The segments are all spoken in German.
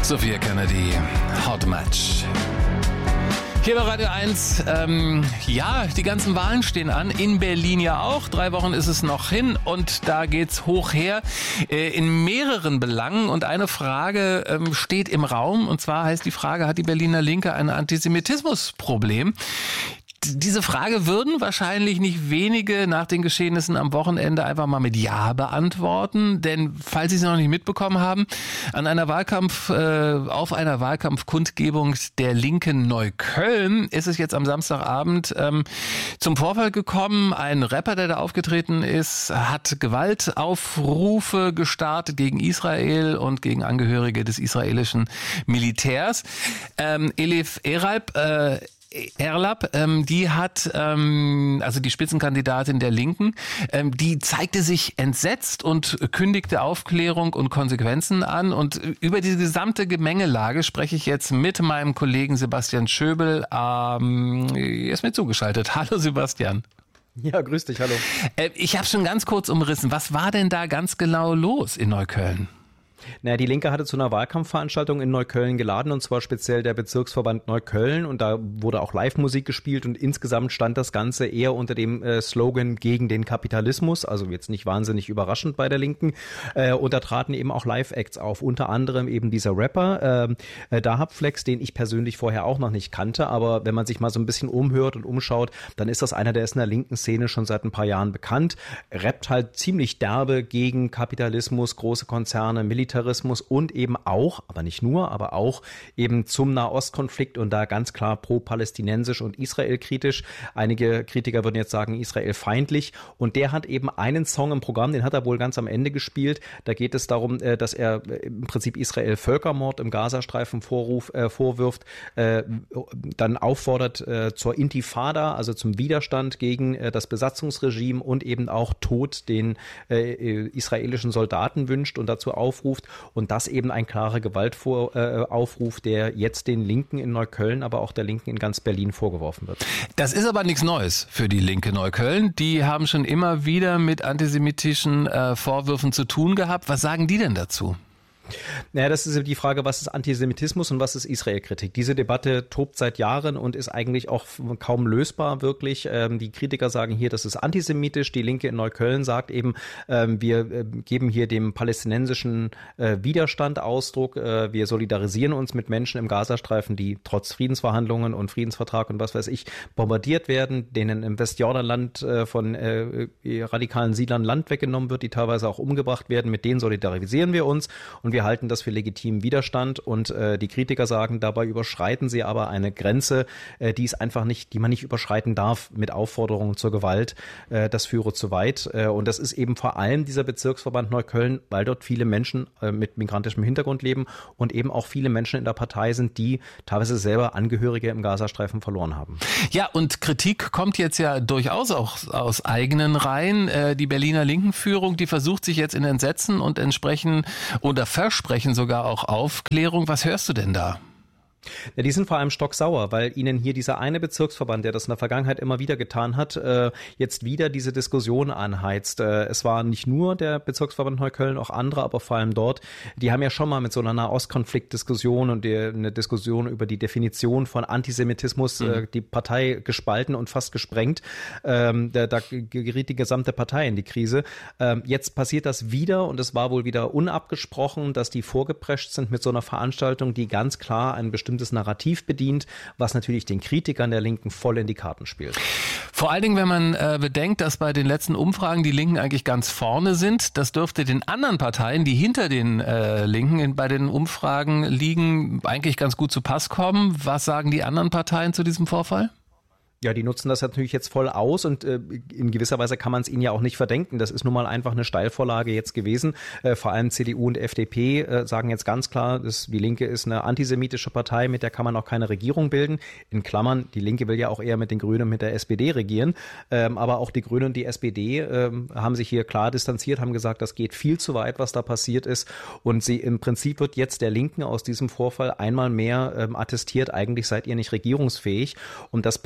Sophia Kennedy, Hot Match. Hier bei Radio 1, die ganzen Wahlen stehen an, in Berlin ja auch. 3 Wochen ist es noch hin und da geht's hoch her in mehreren Belangen. Und eine Frage steht im Raum, und zwar heißt die Frage, hat die Berliner Linke ein Antisemitismusproblem? Diese Frage würden wahrscheinlich nicht wenige nach den Geschehnissen am Wochenende einfach mal mit Ja beantworten, denn falls Sie es noch nicht mitbekommen haben, auf einer Wahlkampfkundgebung der Linken Neukölln ist es jetzt am Samstagabend zum Vorfall gekommen. Ein Rapper, der da aufgetreten ist, hat Gewaltaufrufe gestartet gegen Israel und gegen Angehörige des israelischen Militärs. Elif Erlab, die hat, also die Spitzenkandidatin der Linken, die zeigte sich entsetzt und kündigte Aufklärung und Konsequenzen an. Und über diese gesamte Gemengelage spreche ich jetzt mit meinem Kollegen Sebastian Schöbel. Er ist mir zugeschaltet. Hallo Sebastian. Ja, grüß dich, hallo. Ich habe schon ganz kurz umrissen. Was war denn da ganz genau los in Neukölln? Naja, die Linke hatte zu einer Wahlkampfveranstaltung in Neukölln geladen, und zwar speziell der Bezirksverband Neukölln, und da wurde auch Live-Musik gespielt und insgesamt stand das Ganze eher unter dem Slogan gegen den Kapitalismus, also jetzt nicht wahnsinnig überraschend bei der Linken, und da traten eben auch Live-Acts auf, unter anderem eben dieser Rapper, Dahab-Flex, den ich persönlich vorher auch noch nicht kannte, aber wenn man sich mal so ein bisschen umhört und umschaut, dann ist das einer, der ist in der linken Szene schon seit ein paar Jahren bekannt, rappt halt ziemlich derbe gegen Kapitalismus, große Konzerne, Militarismus und eben auch, aber nicht nur, aber auch eben zum Nahostkonflikt und da ganz klar pro-palästinensisch und Israel-kritisch. Einige Kritiker würden jetzt sagen, Israel-feindlich, und der hat eben einen Song im Programm, den hat er wohl ganz am Ende gespielt. Da geht es darum, dass er im Prinzip Israel Völkermord im Gazastreifen vorwirft, dann auffordert zur Intifada, also zum Widerstand gegen das Besatzungsregime und eben auch Tod den israelischen Soldaten wünscht und dazu aufruft, und das eben ein klarer Gewaltaufruf, der jetzt den Linken in Neukölln, aber auch der Linken in ganz Berlin vorgeworfen wird. Das ist aber nichts Neues für die Linke Neukölln. Die haben schon immer wieder mit antisemitischen Vorwürfen zu tun gehabt. Was sagen die denn dazu? Naja, das ist die Frage, was ist Antisemitismus und was ist Israel-Kritik? Diese Debatte tobt seit Jahren und ist eigentlich auch kaum lösbar, wirklich. Die Kritiker sagen hier, das ist antisemitisch. Die Linke in Neukölln sagt eben, wir geben hier dem palästinensischen Widerstand Ausdruck. Wir solidarisieren uns mit Menschen im Gazastreifen, die trotz Friedensverhandlungen und Friedensvertrag und was weiß ich bombardiert werden, denen im Westjordanland von radikalen Siedlern Land weggenommen wird, die teilweise auch umgebracht werden. Mit denen solidarisieren wir uns und wir halten das für legitimen Widerstand, und die Kritiker sagen, dabei überschreiten sie aber eine Grenze, die man nicht überschreiten darf mit Aufforderungen zur Gewalt. Das führe zu weit, und das ist eben vor allem dieser Bezirksverband Neukölln, weil dort viele Menschen mit migrantischem Hintergrund leben und eben auch viele Menschen in der Partei sind, die teilweise selber Angehörige im Gazastreifen verloren haben. Ja, und Kritik kommt jetzt ja durchaus auch aus eigenen Reihen. Die Berliner Linkenführung, die versucht sich jetzt in Entsetzen und entsprechen oder versprechen sogar auch Aufklärung. Was hörst du denn da? Ja, die sind vor allem stocksauer, weil ihnen hier dieser eine Bezirksverband, der das in der Vergangenheit immer wieder getan hat, jetzt wieder diese Diskussion anheizt. Es war nicht nur der Bezirksverband Neukölln, auch andere, aber vor allem dort. Die haben ja schon mal mit so einer Nahostkonflikt-Diskussion und eine Diskussion über die Definition von Antisemitismus die Partei gespalten und fast gesprengt. Da geriet die gesamte Partei in die Krise. Jetzt passiert das wieder, und es war wohl wieder unabgesprochen, dass die vorgeprescht sind mit so einer Veranstaltung, die ganz klar ein bestimmtes Narrativ bedient, was natürlich den Kritikern der Linken voll in die Karten spielt. Vor allen Dingen, wenn man bedenkt, dass bei den letzten Umfragen die Linken eigentlich ganz vorne sind. Das dürfte den anderen Parteien, die hinter den Linken bei den Umfragen liegen, eigentlich ganz gut zu Pass kommen. Was sagen die anderen Parteien zu diesem Vorfall? Ja, die nutzen das natürlich jetzt voll aus, und in gewisser Weise kann man es ihnen ja auch nicht verdenken. Das ist nun mal einfach eine Steilvorlage jetzt gewesen. Vor allem CDU und FDP sagen jetzt ganz klar, die Linke ist eine antisemitische Partei, mit der kann man auch keine Regierung bilden. In Klammern, die Linke will ja auch eher mit den Grünen und mit der SPD regieren. Aber auch die Grünen und die SPD haben sich hier klar distanziert, haben gesagt, das geht viel zu weit, was da passiert ist. Und im Prinzip wird jetzt der Linken aus diesem Vorfall einmal mehr attestiert, eigentlich seid ihr nicht regierungsfähig. Und das passt natürlich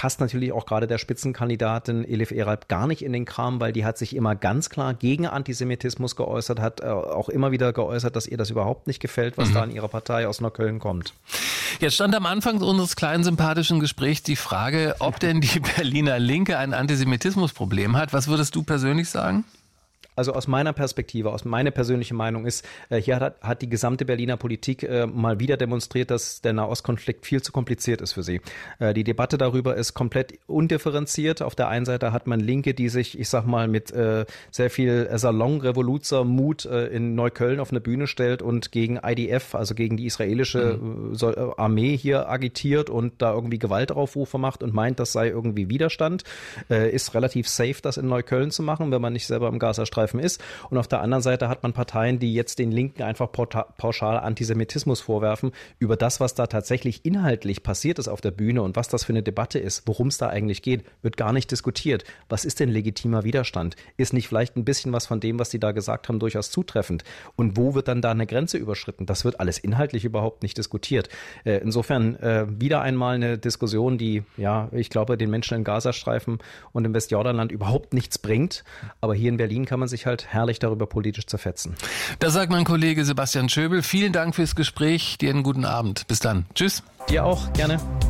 natürlich auch gerade der Spitzenkandidatin Elif Eralp gar nicht in den Kram, weil die hat sich immer ganz klar gegen Antisemitismus geäußert, hat auch immer wieder geäußert, dass ihr das überhaupt nicht gefällt, was da in ihrer Partei aus Neukölln kommt. Jetzt stand am Anfang unseres kleinen sympathischen Gesprächs die Frage, ob denn die Berliner Linke ein Antisemitismusproblem hat. Was würdest du persönlich sagen? Also aus meiner Perspektive, aus meiner persönlichen Meinung ist, hier hat die gesamte Berliner Politik mal wieder demonstriert, dass der Nahostkonflikt viel zu kompliziert ist für sie. Die Debatte darüber ist komplett undifferenziert. Auf der einen Seite hat man Linke, die sich, ich sag mal, mit sehr viel Salon-Revoluzzer-Mut in Neukölln auf eine Bühne stellt und gegen IDF, also gegen die israelische Armee hier agitiert und da irgendwie Gewaltaufrufe macht und meint, das sei irgendwie Widerstand. Ist relativ safe, das in Neukölln zu machen, wenn man nicht selber im Gazastreifen ist. Und auf der anderen Seite hat man Parteien, die jetzt den Linken einfach pauschal Antisemitismus vorwerfen. Über das, was da tatsächlich inhaltlich passiert ist auf der Bühne und was das für eine Debatte ist, worum es da eigentlich geht, wird gar nicht diskutiert. Was ist denn legitimer Widerstand? Ist nicht vielleicht ein bisschen was von dem, was die da gesagt haben, durchaus zutreffend? Und wo wird dann da eine Grenze überschritten? Das wird alles inhaltlich überhaupt nicht diskutiert. Insofern wieder einmal eine Diskussion, die, ja, ich glaube, den Menschen im Gazastreifen und im Westjordanland überhaupt nichts bringt. Aber hier in Berlin kann man sich halt herrlich darüber politisch zerfetzen. Das sagt mein Kollege Sebastian Schöbel. Vielen Dank fürs Gespräch. Dir einen guten Abend. Bis dann. Tschüss. Dir auch. Gerne.